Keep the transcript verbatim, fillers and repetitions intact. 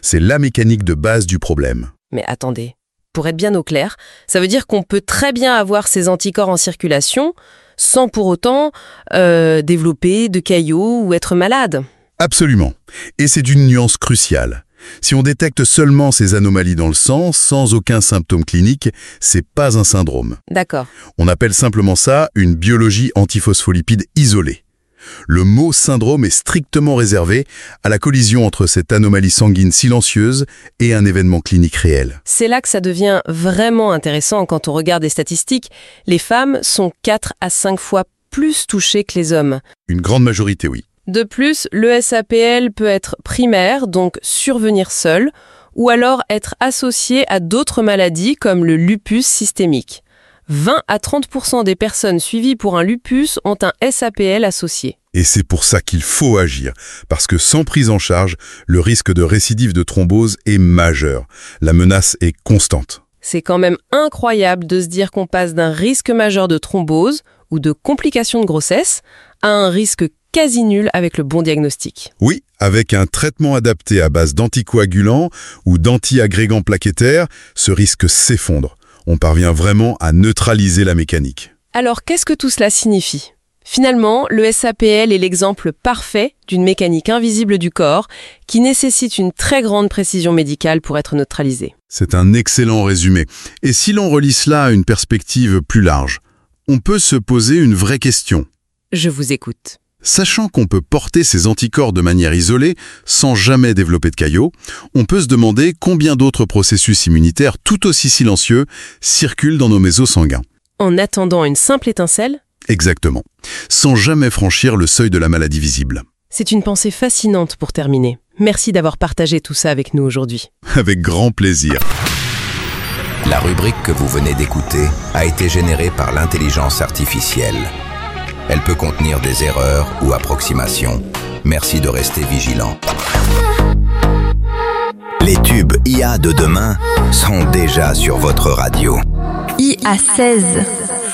C'est la mécanique de base du problème. Mais attendez, pour être bien au clair, ça veut dire qu'on peut très bien avoir ces anticorps en circulation sans pour autant euh, développer de caillots ou être malade. Absolument. Et c'est d'une nuance cruciale. Si on détecte seulement ces anomalies dans le sang, sans aucun symptôme clinique, c'est pas un syndrome. D'accord. On appelle simplement ça une biologie antiphospholipide isolée. Le mot syndrome est strictement réservé à la collision entre cette anomalie sanguine silencieuse et un événement clinique réel. C'est là que ça devient vraiment intéressant quand on regarde les statistiques. Les femmes sont quatre à cinq fois plus touchées que les hommes. Une grande majorité, oui. De plus, le S A P L peut être primaire, donc survenir seul, ou alors être associé à d'autres maladies comme le lupus systémique. vingt à trente pour cent des personnes suivies pour un lupus ont un S A P L associé. Et c'est pour ça qu'il faut agir, parce que sans prise en charge, le risque de récidive de thrombose est majeur. La menace est constante. C'est quand même incroyable de se dire qu'on passe d'un risque majeur de thrombose ou de complications de grossesse à un risque quasi nul avec le bon diagnostic. Oui, avec un traitement adapté à base d'anticoagulants ou d'antiagrégants plaquettaires, ce risque s'effondre. On parvient vraiment à neutraliser la mécanique. Alors, qu'est-ce que tout cela signifie ? Finalement, le S A P L est l'exemple parfait d'une mécanique invisible du corps qui nécessite une très grande précision médicale pour être neutralisée. C'est un excellent résumé. Et si l'on relie cela à une perspective plus large, on peut se poser une vraie question. Je vous écoute. Sachant qu'on peut porter ces anticorps de manière isolée, sans jamais développer de caillots, on peut se demander combien d'autres processus immunitaires tout aussi silencieux circulent dans nos mésos sanguins. En attendant une simple étincelle ? Exactement. Sans jamais franchir le seuil de la maladie visible. C'est une pensée fascinante pour terminer. Merci d'avoir partagé tout ça avec nous aujourd'hui. Avec grand plaisir. La rubrique que vous venez d'écouter a été générée par l'intelligence artificielle. Elle peut contenir des erreurs ou approximations. Merci de rester vigilant. Les tubes I A de demain sont déjà sur votre radio. I A seize.